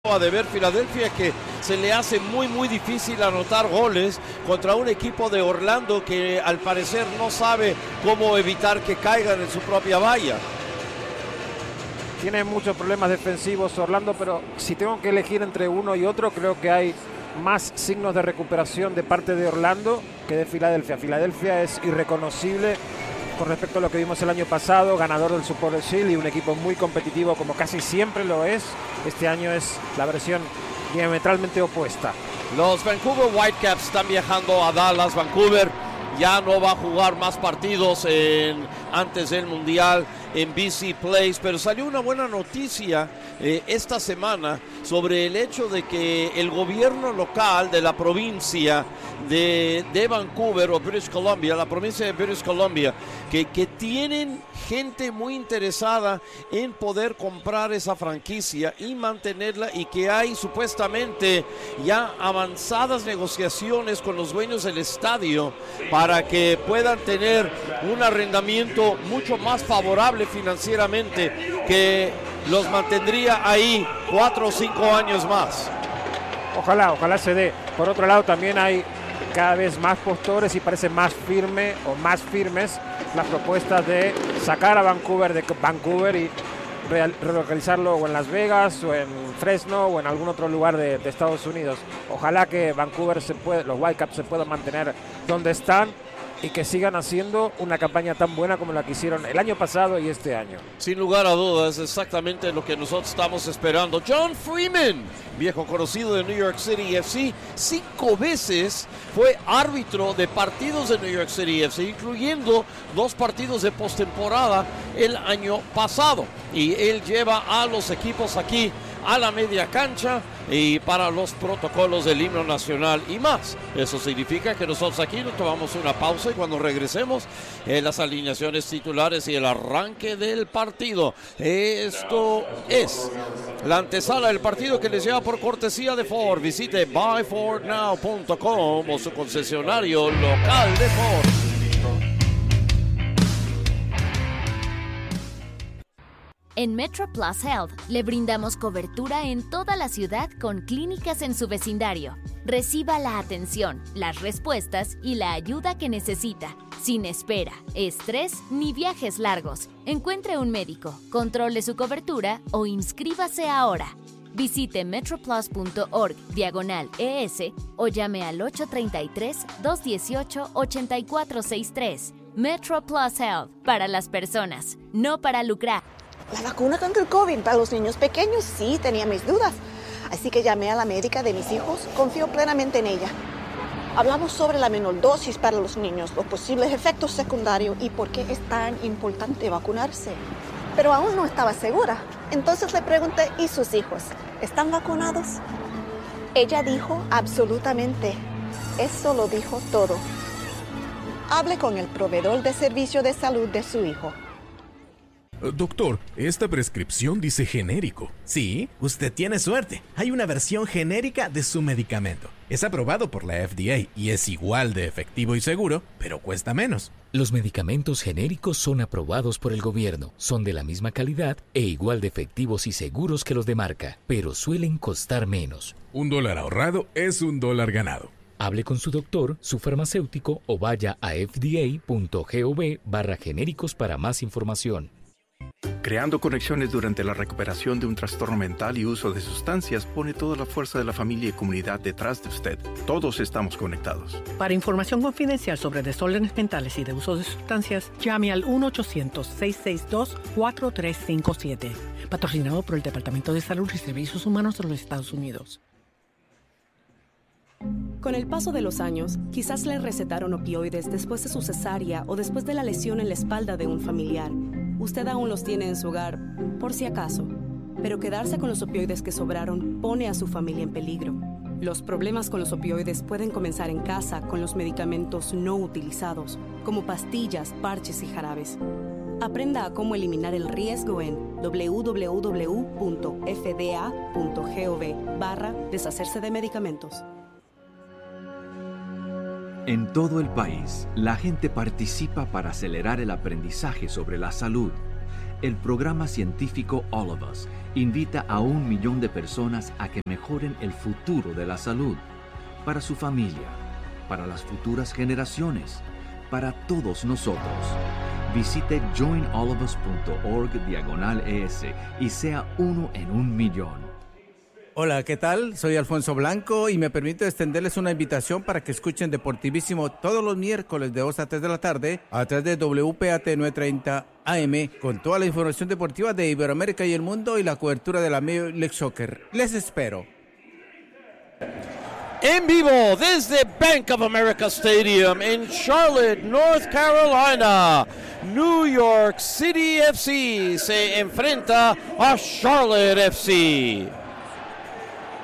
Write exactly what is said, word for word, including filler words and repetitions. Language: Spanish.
de ver Filadelfia, que se le hace muy muy difícil anotar goles contra un equipo de Orlando que al parecer no sabe cómo evitar que caigan en su propia valla. Tiene muchos problemas defensivos Orlando, pero si tengo que elegir entre uno y otro, creo que hay más signos de recuperación de parte de Orlando que de Filadelfia. Filadelfia es irreconocible con respecto a lo que vimos el año pasado, ganador del Super Shield y un equipo muy competitivo como casi siempre lo es. Este año es la versión diametralmente opuesta. Los Vancouver Whitecaps están viajando a Dallas. Vancouver ya no va a jugar más partidos en, antes del Mundial en B C Place, pero salió una buena noticia eh, esta semana sobre el hecho de que el gobierno local de la provincia de, de Vancouver o British Columbia, la provincia de British Columbia, que, que tienen gente muy interesada en poder comprar esa franquicia y mantenerla, y que hay supuestamente ya avanzadas negociaciones con los dueños del estadio para que puedan tener un arrendamiento mucho más favorable financieramente, que los mantendría ahí cuatro o cinco años más. Ojalá, ojalá se dé. Por otro lado, también hay cada vez más postores y parece más firme o más firmes las propuestas de sacar a Vancouver de Vancouver y real, relocalizarlo o en Las Vegas o en Fresno o en algún otro lugar de, de Estados Unidos. Ojalá que Vancouver se puede, los Whitecaps se puedan mantener donde están y que sigan haciendo una campaña tan buena como la que hicieron el año pasado y este año. Sin lugar a dudas, exactamente lo que nosotros estamos esperando. John Freeman, viejo conocido de New York City F C, cinco veces fue árbitro de partidos de New York City F C, incluyendo dos partidos de postemporada el año pasado. Y él lleva a los equipos aquí a la media cancha y para los protocolos del himno nacional y más. Eso significa que nosotros aquí nos tomamos una pausa y cuando regresemos eh, las alineaciones titulares y el arranque del partido. Esto es la antesala del partido que les lleva por cortesía de Ford. Visite buy ford now punto com o su concesionario local de Ford. En MetroPlus Health le brindamos cobertura en toda la ciudad con clínicas en su vecindario. Reciba la atención, las respuestas y la ayuda que necesita, sin espera, estrés ni viajes largos. Encuentre un médico, controle su cobertura o inscríbase ahora. Visite metroplus.org diagonal ES o llame al ocho tres tres, dos uno ocho, ocho cuatro seis tres. MetroPlus Health, para las personas, no para lucrar. La vacuna contra el COVID para los niños pequeños, sí, tenía mis dudas. Así que llamé a la médica de mis hijos, confío plenamente en ella. Hablamos sobre la menor dosis para los niños, los posibles efectos secundarios y por qué es tan importante vacunarse. Pero aún no estaba segura. Entonces le pregunté, ¿y sus hijos? ¿Están vacunados? Ella dijo, absolutamente. Eso lo dijo todo. Hable con el proveedor de servicio de salud de su hijo. Doctor, esta prescripción dice genérico. Sí, usted tiene suerte. Hay una versión genérica de su medicamento. Es aprobado por la F D A y es igual de efectivo y seguro, pero cuesta menos. Los medicamentos genéricos son aprobados por el gobierno, son de la misma calidad e igual de efectivos y seguros que los de marca, pero suelen costar menos. Un dólar ahorrado es un dólar ganado. Hable con su doctor, su farmacéutico o vaya a f d a punto gov barra genéricos para más información. Creando conexiones durante la recuperación de un trastorno mental y uso de sustancias pone toda la fuerza de la familia y comunidad detrás de usted. Todos estamos conectados. Para información confidencial sobre desórdenes mentales y de uso de sustancias, llame al uno ochocientos, seis seis dos, cuatro tres cinco siete. Patrocinado por el Departamento de Salud y Servicios Humanos de los Estados Unidos. Con el paso de los años, quizás le recetaron opioides después de su cesárea o después de la lesión en la espalda de un familiar. Usted aún los tiene en su hogar, por si acaso. Pero quedarse con los opioides que sobraron pone a su familia en peligro. Los problemas con los opioides pueden comenzar en casa con los medicamentos no utilizados, como pastillas, parches y jarabes. Aprenda a cómo eliminar el riesgo en w w w punto f d a punto gov barra deshacerse de medicamentos. En todo el país, la gente participa para acelerar el aprendizaje sobre la salud. el programa científico All of Us invita a un millón de personas a que mejoren el futuro de la salud, para su familia, para las futuras generaciones, para todos nosotros. Visite join all of us punto org diagonal es y sea uno en un millón. Hola, ¿qué tal? Soy Alfonso Blanco y me permito extenderles una invitación para que escuchen Deportivísimo todos los miércoles de dos a tres de la tarde a través de W P A T novecientos treinta A M con toda la información deportiva de Iberoamérica y el mundo y la cobertura de la Major League Soccer. Les espero. En vivo desde Bank of America Stadium en Charlotte, North Carolina, New York City F C se enfrenta a Charlotte F C.